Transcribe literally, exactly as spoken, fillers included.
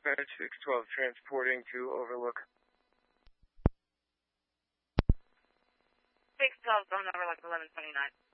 dispatch, six twelve transporting to Overlook. six twelve on Overlook, eleven twenty-nine.